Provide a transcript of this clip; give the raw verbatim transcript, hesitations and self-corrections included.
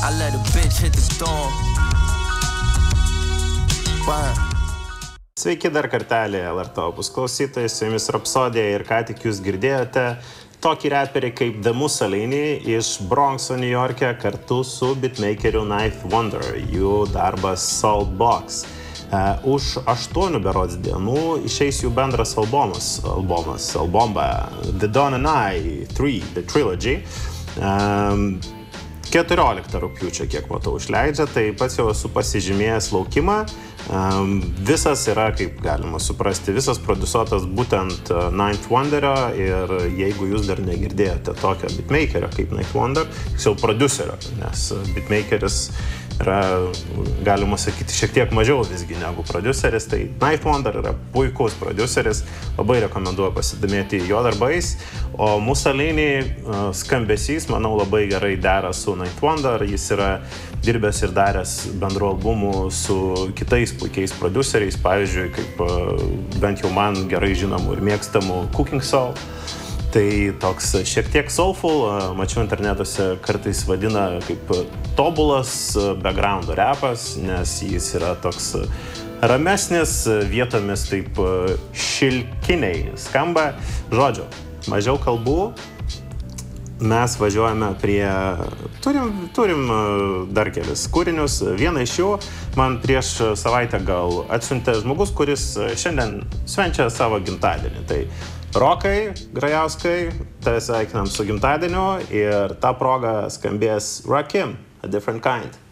I let a bitch hit the storm. Wow. Sveiki dar kartelį L R T Opus klausytojai, su jumis Rapsodija ir ką tik jūs girdėjote tokį reperį kaip The Mussolini iš Bronxo, New York'e kartu su beatmakeriu Ninth Wonder, jų darbas Saltbox. Uh, už aštuonių berods dienų išeis jų bendras albumas, albumas, albomba The Dawn and I three, The Trilogy. Um, keturioliktą rugpjūčio, kiek matau, išleidžia, tai pats jau esu pasižymėjęs laukimą. Um, visas yra, kaip galima suprasti, visas produsuotas būtent uh, Ninth Wonderio, ir jeigu jūs dar negirdėjote tokio beatmakerio kaip Ninth Wonder, jau producerio, nes beatmakeris yra, galima sakyti, šiek tiek mažiau visgi negu produceris, tai Ninth Wonder yra puikus produceris, labai rekomenduoju pasidomėti jo darbais, o Mussolini uh, skambesys, manau, labai gerai dera su Ninth Wonder, jis yra dirbęs ir daręs bendrų albumų su kitais puikiais produceriais, pavyzdžiui, kaip uh, bent jau man gerai žinomų ir mėgstamų Cooking Soul. Tai toks šiek tiek soulful, mačiau internetuose kartais vadina kaip tobulas background rapas, nes jis yra toks ramesnis, vietomis taip šilkiniai skamba. Žodžiu, mažiau kalbų, mes važiuojame prie, turim, turim dar kelis kūrinius. Vieną iš jų man prieš savaitę gal atsiuntė žmogus, kuris šiandien švenčia savo gimtadienį. Tai Rokai Grajauskai, tave sveikinam su gimtadieniu ir ta proga skambės Rakim, A Different Kind.